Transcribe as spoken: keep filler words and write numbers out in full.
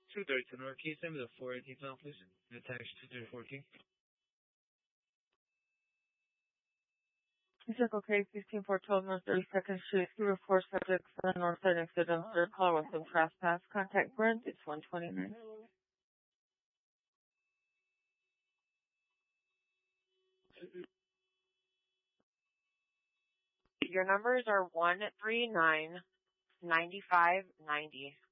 two thirty-two North Key, send me the four eighteen file, please. Attach two thirty-four Key. Circle K, fifteen four twelve North thirty-second Street, zero four subject for the north side exit dumpster, call with some trespass. Contact Brent, it's one twenty-nine. Your numbers are one three nine, nine five nine zero.